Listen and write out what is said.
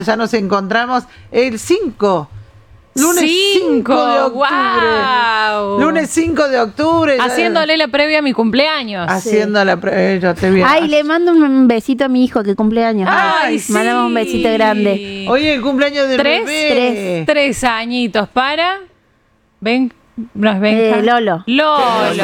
Ya nos encontramos el 5. Lunes 5 de octubre. ¡Wow! Lunes 5 de octubre. Haciéndole la previa a mi cumpleaños. Haciendo la previa. Ay, le mando un besito a mi hijo que cumpleaños. Ay, sí. Mandamos un besito grande. Hoy es el cumpleaños de ¿Tres? bebé. 3 añitos para... Ven, no es Benja. Lolo. Lolo.